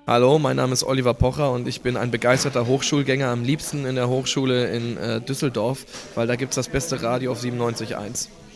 Hallo, mein Name ist Oliver Pocher und ich bin ein begeisterter Hochschulgänger, am liebsten in der Hochschule in Düsseldorf, weil da gibt es das beste Radio auf 97.1.